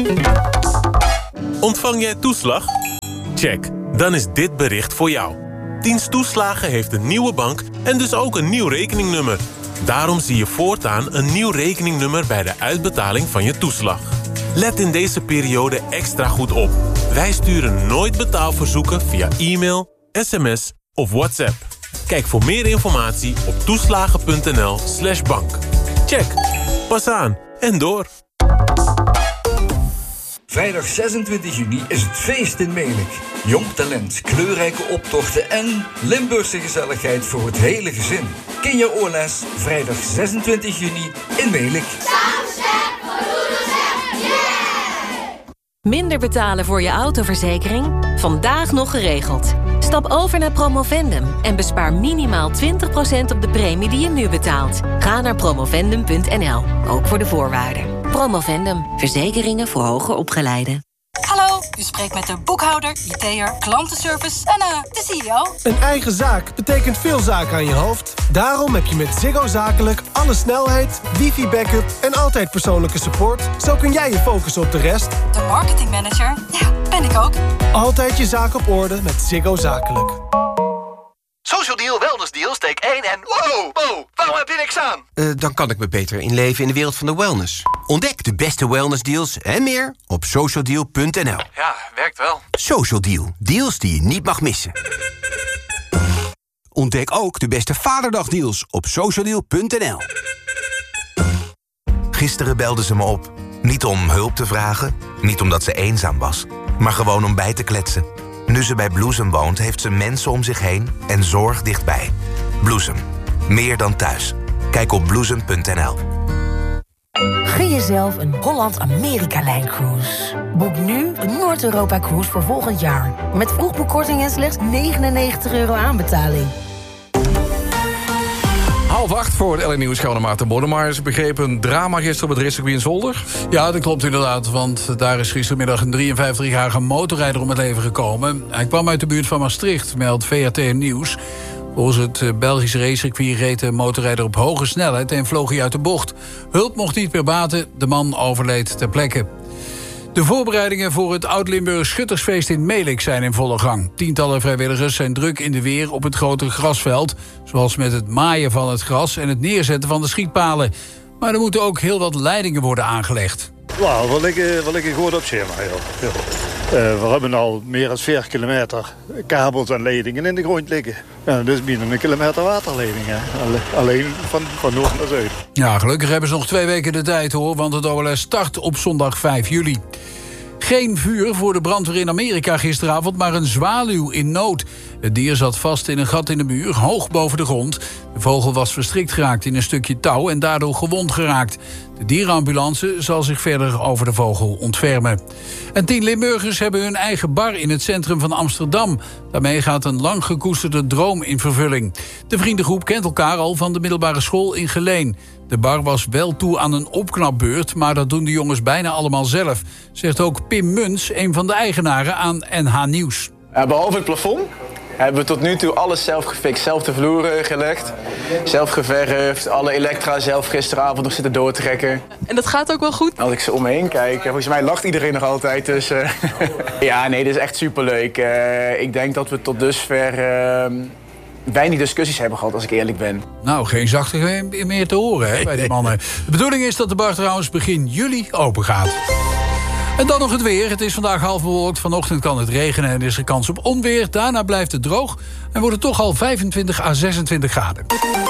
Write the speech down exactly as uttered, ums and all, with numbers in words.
Ontvang jij toeslag? Check, dan is dit bericht voor jou. Dienst Toeslagen heeft een nieuwe bank en dus ook een nieuw rekeningnummer. Daarom zie je voortaan een nieuw rekeningnummer bij de uitbetaling van je toeslag. Let in deze periode extra goed op. Wij sturen nooit betaalverzoeken via e-mail, sms of WhatsApp. Kijk voor meer informatie op toeslagen.nl slash bank. Check, pas aan en door. Vrijdag zesentwintig juni is het feest in Melijk. Jong talent, kleurrijke optochten en Limburgse gezelligheid voor het hele gezin. Kinja Oorles, vrijdag zesentwintig juni in Melijk. Minder betalen voor je autoverzekering? Vandaag nog geregeld. Stap over naar Promovendum en bespaar minimaal twintig procent op de premie die je nu betaalt. Ga naar promovendum punt n l, ook voor de voorwaarden. Promovendum, verzekeringen voor hoger opgeleiden. Hallo, u spreekt met de boekhouder, I T'er, klantenservice en uh, de C E O. Een eigen zaak betekent veel zaken aan je hoofd. Daarom heb je met Ziggo Zakelijk alle snelheid, wifi-backup en altijd persoonlijke support. Zo kun jij je focussen op de rest. De marketingmanager, ja, ben ik ook. Altijd je zaak op orde met Ziggo Zakelijk. Social Deal, Wellness Deal, steek één en... Wow, wow, waarom heb je niks aan? Uh, dan kan ik me beter inleven in de wereld van de wellness. Ontdek de beste wellnessdeals en meer op social deal punt n l. Ja, werkt wel. Social Deal, deals die je niet mag missen. Ontdek ook de beste Vaderdagdeals op social deal punt n l. Gisteren belde ze me op. Niet om hulp te vragen, niet omdat ze eenzaam was, maar gewoon om bij te kletsen. Nu ze bij Bloesem woont, heeft ze mensen om zich heen en zorg dichtbij. Bloesem. Meer dan thuis. Kijk op bloesem punt n l. Gun jezelf een Holland-Amerika-lijncruise. Boek nu een Noord-Europa-cruise voor volgend jaar. Met vroegboekkorting en slechts negenennegentig euro aanbetaling. Half acht voor het L N Nieuws gaan we naar Maarten Bodemaars. Begreep een drama gisteren op het racecircuit in Zolder? Ja, dat klopt inderdaad, want daar is gistermiddag een drieënvijftigjarige motorrijder om het leven gekomen. Hij kwam uit de buurt van Maastricht, meldt V R T Nieuws. Volgens het Belgische racecircuit reed de motorrijder op hoge snelheid en vloog hij uit de bocht. Hulp mocht niet meer baten, de man overleed ter plekke. De voorbereidingen voor het Oud-Limburg Schuttersfeest in Melijk zijn in volle gang. Tientallen vrijwilligers zijn druk in de weer op het grote grasveld, zoals met het maaien van het gras en het neerzetten van de schietpalen. Maar er moeten ook heel wat leidingen worden aangelegd. Nou, we liggen, we liggen goed op schema. Ja. Uh, we hebben al meer dan veertig kilometer kabels en leidingen in de grond liggen. Ja, dus binnen een kilometer waterleidingen. Alleen van, van noord naar zuid. Ja, gelukkig hebben ze nog twee weken de tijd hoor, want het O L S start op zondag vijf juli. Geen vuur voor de brandweer in Amerika gisteravond, maar een zwaluw in nood. Het dier zat vast in een gat in de muur, hoog boven de grond. De vogel was verstrikt geraakt in een stukje touw en daardoor gewond geraakt. De dierenambulance zal zich verder over de vogel ontfermen. En tien Limburgers hebben hun eigen bar in het centrum van Amsterdam. Daarmee gaat een lang gekoesterde droom in vervulling. De vriendengroep kent elkaar al van de middelbare school in Geleen. De bar was wel toe aan een opknapbeurt, maar dat doen de jongens bijna allemaal zelf. Zegt ook Pim Muns, een van de eigenaren aan N H Nieuws. Uh, behalve het plafond hebben we tot nu toe alles zelf gefixt. Zelf de vloeren gelegd, zelf geverfd, alle elektra zelf gisteravond nog zitten doortrekken. En dat gaat ook wel goed? Als ik ze om me heen kijk, volgens mij lacht iedereen nog altijd. Dus, uh... ja, nee, dit is echt superleuk. Uh, ik denk dat we tot dusver uh, weinig discussies hebben gehad, als ik eerlijk ben. Nou, geen zachte meer te horen hè, bij die mannen. De bedoeling is dat de bar trouwens begin juli open gaat. En dan nog het weer. Het is vandaag half bewolkt. Vanochtend kan het regenen en is er kans op onweer. Daarna blijft het droog en wordt het toch al vijfentwintig à zesentwintig graden.